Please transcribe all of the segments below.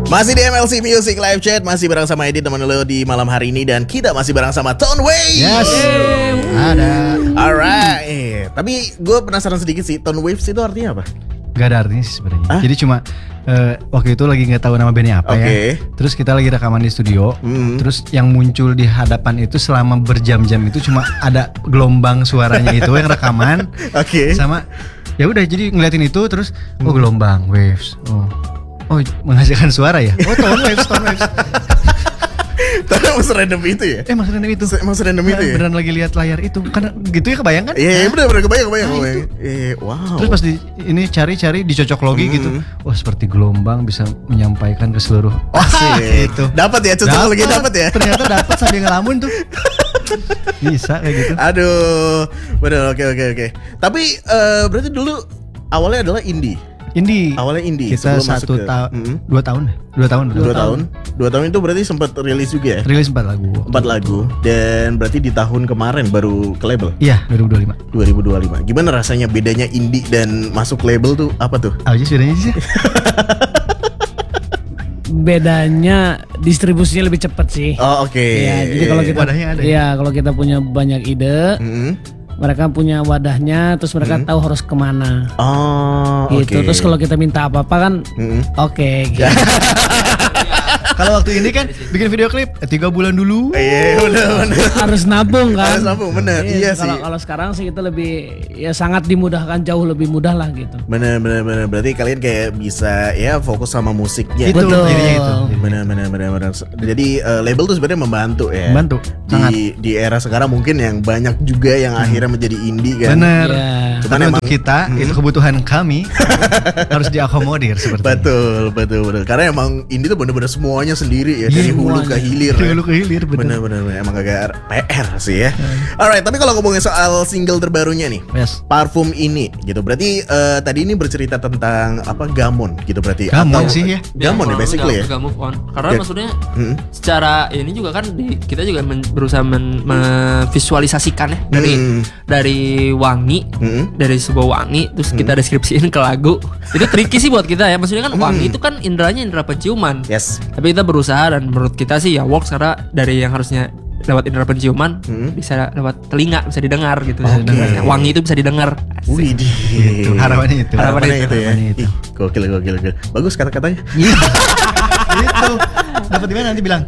Masih di MLC Music Live Chat, masih bareng sama Edit teman lo di malam hari ini, dan kita masih bareng sama Tone Wave. Yes. Ada. Alright. Tapi gue penasaran sedikit sih, Tone Waves itu artinya apa? Gak ada artinya sih sebenarnya. Jadi cuma waktu itu lagi nggak tahu nama bandnya apa ya. Terus kita lagi rekaman di studio. Terus yang muncul di hadapan itu selama berjam-jam itu cuma ada gelombang suaranya itu yang rekaman. Sama ya udah jadi ngeliatin itu terus gelombang waves. Oh menghasilkan suara ya. Oh tone waves. Tapi emang serandom itu ya? Emang serandom itu. Emang serandom itu ya? Beneran lagi lihat layar itu. Karena gitu ya kebayang kan? Iya bener kebayang. Wow. Terus pas ini cari dicocok logi gitu. Oh seperti gelombang bisa menyampaikan ke seluruh. Gitu. Dapat ya cocok logi dapat ya? Ternyata dapat sambil ngelamun tuh. Bisa kayak gitu. Aduh. Bener oke. Tapi berarti dulu awalnya adalah indie. Awalnya indie. Kita 2 tahun. 2 tahun itu berarti sempat rilis juga ya? Rilis 4 lagu. 4 lagu. Dan berarti di tahun kemarin baru ke label? Iya 2025. Gimana rasanya bedanya indie dan masuk label tuh apa tuh? Apa sih bedanya sih? Bedanya distribusinya lebih cepat sih. Oh oke. Ya, jadi kalau kita wadahnya ada. Iya, kalau kita punya banyak ide, mereka punya wadahnya, terus mereka tahu harus kemana. Oh, gitu. Terus kalau kita minta apa-apa kan, gitu. Kalau waktu ini kan bikin video klip 3 bulan dulu. Iya, benar. Harus nabung kan. Harus nabung, benar. Iya sih. Kalau sekarang sih kita lebih ya sangat dimudahkan, jauh lebih mudah lah gitu. Benar. Berarti kalian kayak bisa ya fokus sama musiknya. Itu. Benar. Jadi label tuh sebenarnya membantu ya. Membantu. Sangat. Di era sekarang mungkin yang banyak juga yang akhirnya menjadi indie kan. Benar. Yeah. Karena untuk kita itu kebutuhan kami harus diakomodir seperti Betul. Karena emang indie tuh benar-benar semuanya sendiri ya, dari hulu ke hilir. Bener. Emang agak PR sih ya. Alright, tapi kalau ngomongin soal single terbarunya nih, Parfum ini gitu. Berarti tadi ini bercerita tentang apa? Gamon gitu berarti. Gamon sih ya. Gamon ya basically ya. Move on. Karena maksudnya secara ini juga kan kita juga berusaha memvisualisasikan ya dari wangi, dari sebuah wangi terus kita deskripsiin ke lagu. Itu tricky sih buat kita ya. Maksudnya kan wangi itu kan indranya indera penciuman. Yes. Tapi kita berusaha dan menurut kita sih ya works karena dari yang harusnya lewat indera penciuman bisa lewat telinga, bisa didengar gitu. Wangi itu bisa didengar. Wih, itu harapannya itu ya. Ih, gokil. Bagus kata-katanya. Itu dapat di mana nanti bilang.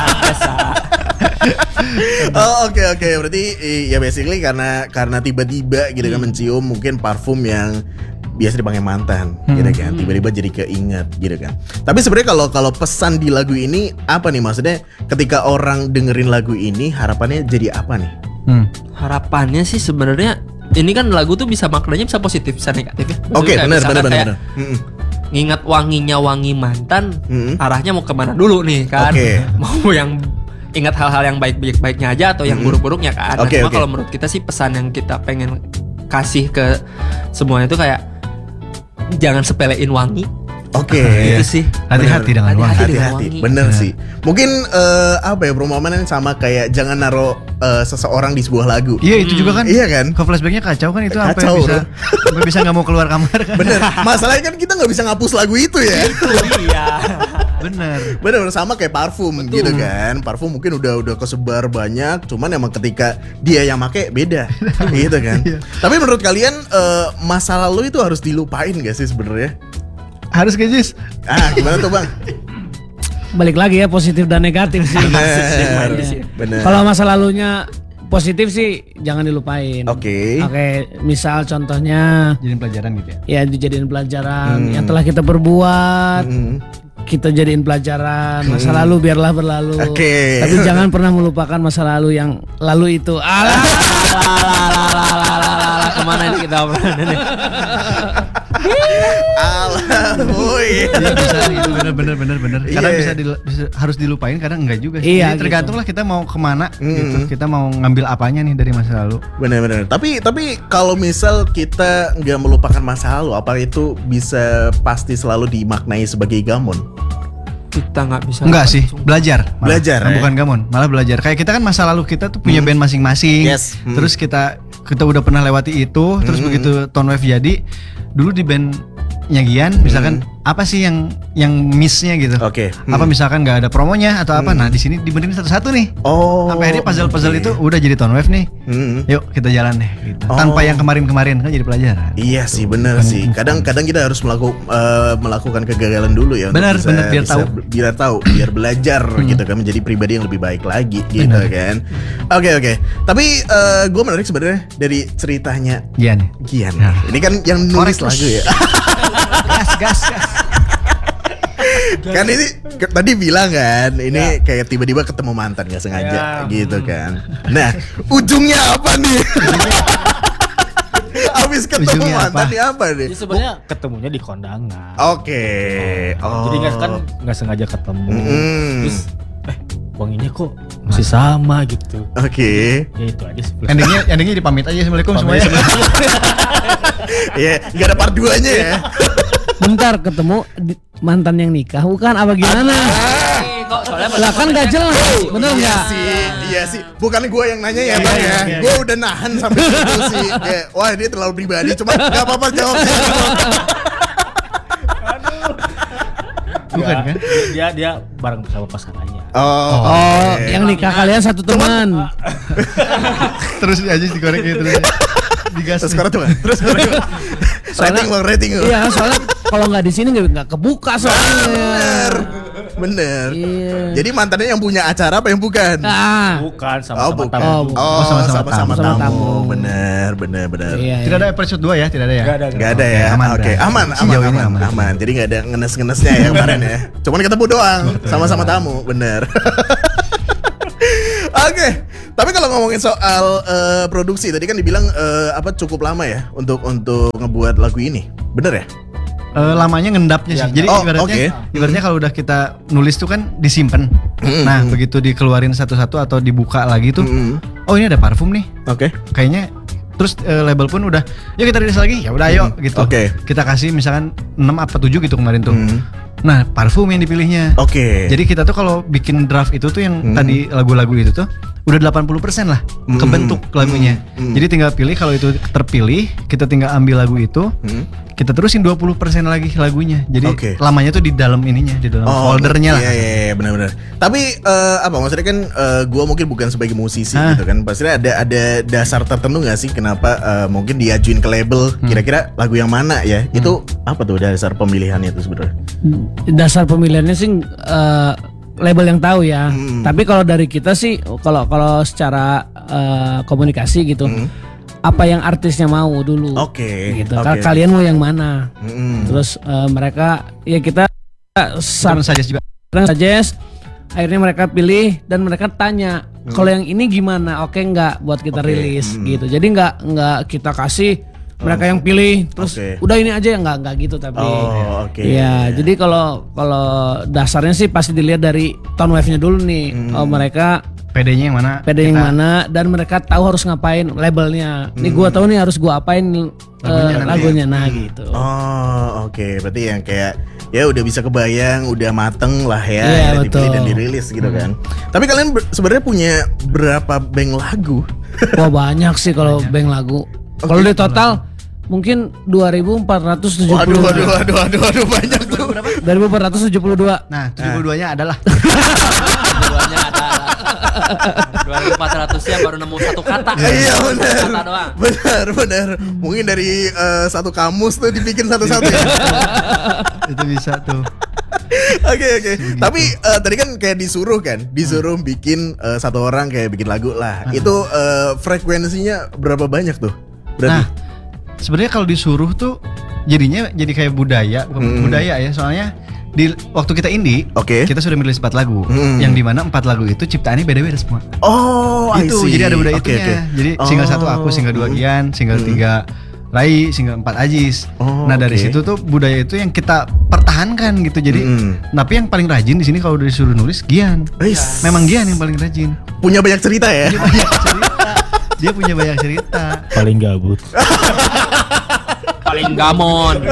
Oh oke. Berarti ya basically karena tiba-tiba gitu kan mencium mungkin parfum yang biasa dipakai mantan, gitu kan. Tiba-tiba jadi keinget, gitu kan. Tapi sebenarnya kalau pesan di lagu ini apa nih, maksudnya ketika orang dengerin lagu ini harapannya jadi apa nih? Harapannya sih sebenarnya ini kan lagu tuh bisa maknanya bisa positif, bisa negatif ya. Oke, benar. Ngingat wanginya wangi mantan, arahnya mau kemana dulu nih kan? Mau yang ingat hal-hal yang baik-baiknya aja atau yang buruk-buruknya kan? Cuma kalau menurut kita sih pesan yang kita pengen kasih ke semuanya itu kayak jangan sepelein wangi. Itu sih. Hati-hati dengan wangi. Hati-hati. Bener sih. Mungkin apa ya, perumpamaan sama kayak jangan naruh seseorang di sebuah lagu. Iya itu juga kan. Iya kan. Ke flashbacknya kacau kan itu. Kacau, sampai bisa nggak mau keluar kamar kan. Bener. Masalahnya kan kita nggak bisa ngapus lagu itu ya. Iya. Bener sama kayak parfum. Betul. Gitu kan. Parfum mungkin udah kesebar banyak, cuman emang ketika dia yang make beda. Gitu kan. Tapi menurut kalian masa lalu itu harus dilupain gak sih sebenarnya? Harus Jis. Gimana tuh Bang? Balik lagi ya, positif dan negatif sih. Bener. Kalau masa lalunya positif sih jangan dilupain. Oke, misal contohnya jadiin pelajaran gitu ya. Ya dijadiin pelajaran yang telah kita perbuat. Kita jadiin pelajaran. Masa lalu biarlah berlalu. Tapi jangan pernah melupakan masa lalu yang lalu itu. Kemana ini kita obrolan? Bener. Karena bisa harus dilupain, kadang enggak juga sih. Jadi tergantung lah kita mau kemana gitu. Kita mau ngambil apanya nih dari masa lalu. Bener. Tapi kalau misal kita nggak melupakan masa lalu, apa itu bisa pasti selalu dimaknai sebagai gamon? Kita nggak bisa. Enggak sih, belajar. Bukan gamon, malah belajar. Kayak kita kan masa lalu kita tuh punya band masing-masing. Terus kita udah pernah lewati itu. Terus begitu Tone Wave jadi, dulu di band mixnya Gian, misalkan apa sih yang missnya gitu? Oke. Apa misalkan nggak ada promonya atau apa? Nah di sini dibenerin satu-satu nih. Sampai akhirnya puzzle itu udah jadi Tone Wave nih. Yuk kita jalan deh. Gitu. Tanpa yang kemarin-kemarin kan jadi pelajaran. Iya sih bener sih. Kadang-kadang kita harus melakukan kegagalan dulu ya. Benar biar tahu, biar belajar gitu kan menjadi pribadi yang lebih baik lagi gitu kan. Oke. Tapi gue menarik sebenarnya dari ceritanya Gian. Nah. Ini kan yang nulis lagu ya. gas. Kan ini tadi bilang kan ini kayak tiba-tiba ketemu mantan gak sengaja gitu kan. Nah ujungnya apa nih? Abis ketemu ujungnya mantan apa nih? Sebenarnya ketemunya di kondangan. Oke. Jadi nggak sengaja ketemu. Terus wanginya kok masih sama gitu. Oke. Ya itu aja sih. Endingnya dipamit aja Assalamualaikum semuanya. Iya, nggak ada part 2-nya ya. Bentar ketemu mantan yang nikah bukan apa gimana? Lah kan gak jelas, bener nggak? Iya sih. Bukan gue yang nanya ya bang ya. Gue udah nahan sampai situ sih. Kayak, wah ini terlalu pribadi. Cuma nggak apa-apa jawabnya. Bukan kan? Dia bareng sama pasangannya. Yang nikah kalian satu teman. Terus aja digoreng gitu digas. Terus rating. Iya, soalnya kalau nggak di sini nggak kebuka soalnya. Bener. Iya. Jadi mantannya yang punya acara apa yang bukan? Bukan sama-sama tamu. Sama-sama tamu. Bener. Iya, tidak ada episode 2 ya, tidak ada ya? Gak ada ya. Oke, aman. Jadi nggak ada ngenes-ngenesnya ya kemarin ya. Cuman ketemu doang, sama-sama tamu, bener. Oke. Tapi kalau ngomongin soal produksi tadi kan dibilang cukup lama ya untuk ngebuat lagu ini. Bener ya? Lamanya ngendapnya sih. Jadi ibaratnya kalau udah kita nulis tuh kan disimpan. Nah, begitu dikeluarin satu-satu atau dibuka lagi tuh, oh ini ada parfum nih. Oke. Kayaknya terus label pun udah, yuk kita rilis lagi. Ya udah ayo gitu. Kita kasih misalkan 6 apa 7 gitu kemarin tuh. Nah, parfum yang dipilihnya. Jadi kita tuh kalau bikin draft itu tuh yang tadi lagu-lagu itu tuh udah 80% lah kebentuk lagunya. Jadi tinggal pilih, kalau itu terpilih, kita tinggal ambil lagu itu, kita terusin 20% lagi lagunya. Jadi lamanya tuh di dalam ininya, di dalam foldernya lah. Iya, benar-benar. Tapi maksudnya kan gua mungkin bukan sebagai musisi gitu kan. Pasti ada dasar tertentu nggak sih kenapa mungkin diajuin ke label kira-kira lagu yang mana ya? Itu apa tuh dasar pemilihannya itu sebenarnya? Dasar pemilihannya sih label yang tahu ya. Tapi kalau dari kita sih kalau secara komunikasi gitu, apa yang artisnya mau dulu. Gitu. Kalian mau yang mana? Terus mereka ya kita suggest, akhirnya mereka pilih dan mereka tanya, kalau yang ini gimana? Oke nggak buat kita rilis gitu. Jadi nggak kita kasih mereka yang pilih terus udah ini aja, nggak gitu. Tapi jadi kalau dasarnya sih pasti dilihat dari tone wave-nya dulu nih. Mereka PD-nya yang mana? Dan mereka tahu harus ngapain labelnya. Nih gua tahu nih harus gua apain lagunya gitu. Berarti yang kayak ya udah bisa kebayang, udah mateng lah ya, dipilih dan dirilis gitu kan. Tapi kalian sebenarnya punya berapa bank lagu? Wah banyak sih kalau bank lagu. Kalau di total mungkin 2.472. Waduh banyak tuh. 2.472. Nah, 72-nya adalah. 72-nya ada. 2.400-nya baru nemu satu kata. Iya benar. Kata doang. Benar. Mungkin dari satu kamus tuh dibikin satu-satu ya. Itu bisa tuh. Oke. Tapi tadi kan kayak disuruh bikin satu orang kayak bikin lagu lah. Itu frekuensinya berapa banyak tuh? Berarti? Nah, sebenarnya kalau disuruh tuh jadinya jadi kayak budaya ya, soalnya di waktu kita indie, kita sudah merilis 4 lagu, yang dimana 4 lagu itu ciptaannya beda-beda semua. Itu jadi ada budaya itunya. Jadi single 1 aku, single 2 Gian, single 3 Rai, single 4 Ajis. Nah dari situ tuh budaya itu yang kita pertahankan gitu. Jadi tapi yang paling rajin di sini kalau udah disuruh nulis Gian. Memang Gian yang paling rajin. Punya banyak cerita ya. Dia punya banyak cerita. Paling gabut. Paling gamon.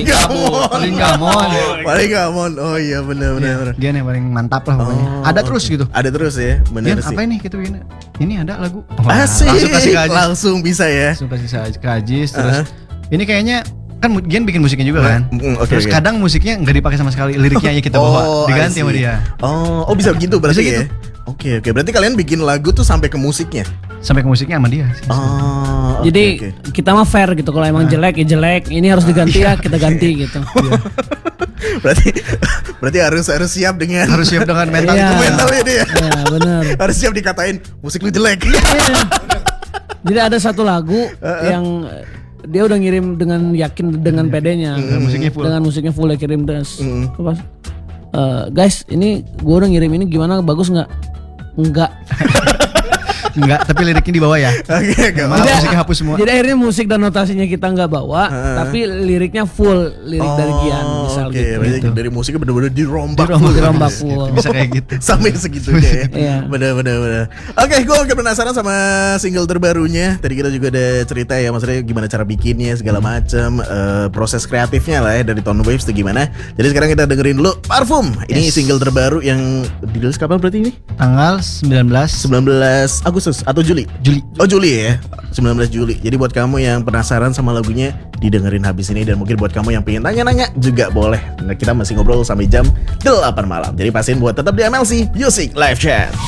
Oh iya benar. Dia yang paling mantap lah pokoknya. Ada terus gitu. Ada terus ya, benar sih. Apa ini gitu ini? Ini ada lagu. Asik. Langsung bisa ya. Langsung kasih ke Ajis terus. Ini kayaknya kan Gian bikin musiknya juga kan. Terus kadang musiknya nggak dipakai sama sekali, liriknya aja kita bawa, diganti sama dia. Oh bisa begitu berarti ya. Oke, berarti kalian bikin lagu tuh sampai ke musiknya? Sampai ke musiknya sama dia sih. Jadi kita mah fair gitu, kalau emang jelek ya jelek, ini harus diganti ya kita ganti gitu. Berarti harus siap dengan mental itu, mentalnya dia. Iya, benar. Harus siap dikatain musik lu jelek. Jadi ada satu lagu yang dia udah ngirim dengan yakin, dengan pedenya, dengan musiknya full dia kirim terus. Guys, ini gue udah ngirim ini, gimana, bagus nggak? Enggak, tapi liriknya dibawa ya. Maaf, musiknya hapus semua. Jadi akhirnya musik dan notasinya kita nggak bawa, tapi liriknya full, lirik dari Gian misal gitu. Dari musiknya benar-benar dirombak full. Bisa kayak gitu. Sampai segitunya ya. Benar. Oke, gue penasaran sama single terbarunya. Tadi kita juga ada cerita ya, maksudnya gimana cara bikinnya segala macam, proses kreatifnya lah ya dari Tone Waves itu gimana. Jadi sekarang kita dengerin dulu Parfum. Ini single terbaru yang dirilis kapan berarti ini? Tanggal 19 Agustus atau Juli? Oh Juli ya, 19 Juli. Jadi buat kamu yang penasaran sama lagunya, didengerin habis ini. Dan mungkin buat kamu yang pengen tanya-nanya juga boleh. Nah, kita masih ngobrol sampai jam 8 malam. Jadi pastiin buat tetap di MLC Music Live Chat.